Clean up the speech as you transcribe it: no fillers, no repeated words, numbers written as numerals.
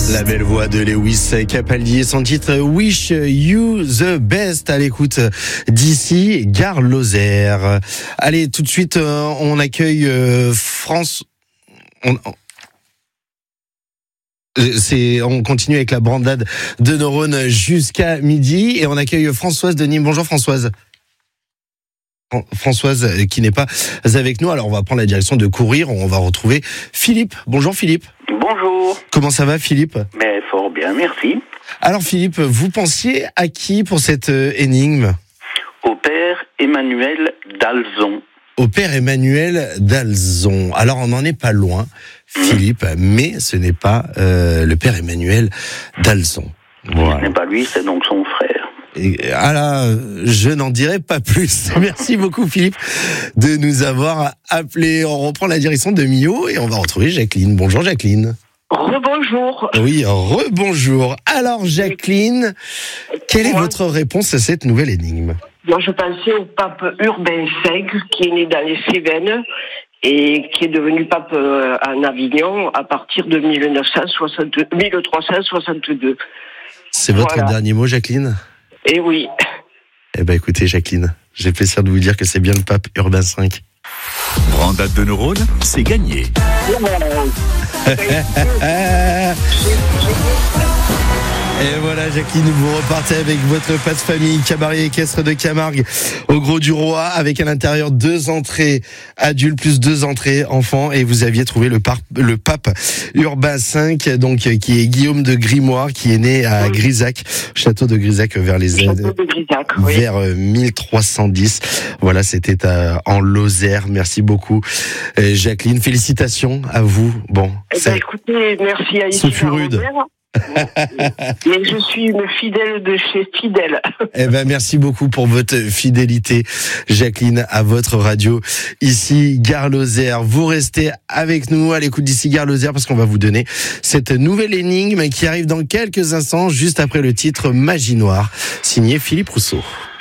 La belle voix de Lewis Capaldi et son titre Wish You the Best à l'écoute d'ici Gare Lozère. Allez, tout de suite, on accueille France. On continue avec la brandade de neurones jusqu'à midi et on accueille Françoise de Nîmes. Bonjour Françoise. Françoise qui n'est pas avec nous. Alors on va prendre la direction de courir. On va retrouver Philippe. Bonjour Philippe. Bonjour. Comment ça va Philippe ? Mais fort bien, merci. Alors Philippe, vous pensiez à qui pour cette énigme ? Au père Emmanuel d'Alzon. Au père Emmanuel d'Alzon. Alors on n'en est pas loin, Philippe, mais ce n'est pas le père Emmanuel d'Alzon. Voilà. Ce n'est pas lui, c'est donc son frère. Je n'en dirai pas plus. Merci beaucoup Philippe de nous avoir appelé. On reprend la direction de Millau et on va retrouver Jacqueline. Bonjour Jacqueline. Rebonjour. Oui, rebonjour. Alors Jacqueline, quelle est votre réponse à cette nouvelle énigme ? Moi, je pensais au pape Urbain V, qui est né dans les Cévennes et qui est devenu pape en Avignon à partir de 1362. C'est votre dernier mot, Jacqueline ? Eh oui. Eh ben, écoutez, Jacqueline, j'ai le plaisir de vous dire que c'est bien le pape Urbain V. Brandade de neurones, c'est gagné. Et voilà Jacqueline, vous repartez avec votre passe famille cabaret équestre de Camargue au Gros du Roi avec à l'intérieur 2 entrées adultes plus 2 entrées enfants et vous aviez trouvé le pape Urbain V donc qui est Guillaume de Grimoire qui est né à Grisac, château de Grisac vers les aides vers 1310. Voilà, c'était en Lozère. Merci beaucoup Jacqueline, félicitations à vous. Bon, écoutez, merci à ce fut rude. Mais je suis une fidèle de chez Fidèle. Eh ben, merci beaucoup pour votre fidélité, Jacqueline, à votre radio, ici, Gare Lozère. Vous restez avec nous à l'écoute d'ici Gare Lozère parce qu'on va vous donner cette nouvelle énigme qui arrive dans quelques instants, juste après le titre Magie Noire, signé Philippe Rousseau.